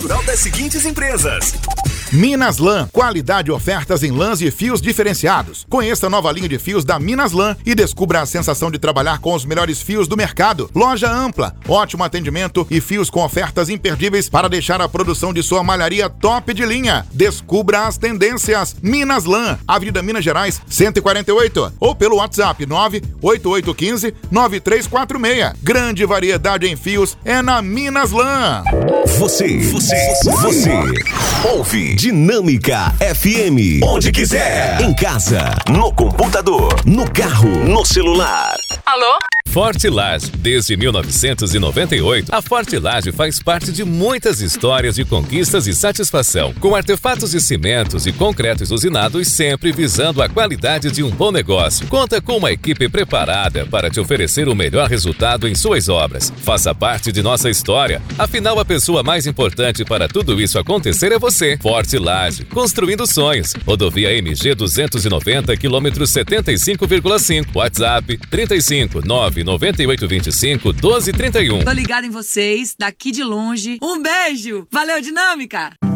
natural das seguintes empresas: Minas Lã, qualidade e ofertas em lãs e fios diferenciados. Conheça a nova linha de fios da Minas Lã e descubra a sensação de trabalhar com os melhores fios do mercado. Loja ampla, ótimo atendimento e fios com ofertas imperdíveis para deixar a produção de sua malharia top de linha. Descubra as tendências. Minas Lã, Avenida Minas Gerais, 148, ou pelo WhatsApp 98815-9346. Grande variedade em fios é na Minas Lã. Você ouve Dinâmica FM, onde quiser, em casa, no computador, no carro, no celular. Alô? Fortilage. Desde 1998, a Fortilage faz parte de muitas histórias de conquistas e satisfação, com artefatos de cimentos e concretos usinados, sempre visando a qualidade de um bom negócio. Conta com uma equipe preparada para te oferecer o melhor resultado em suas obras. Faça parte de nossa história, afinal a pessoa mais importante para tudo isso acontecer é você. Fortilage, construindo sonhos. Rodovia MG 290, quilômetro 75,5. WhatsApp 35998251231. Tô ligado em vocês, daqui de longe. Um beijo! Valeu, Dinâmica!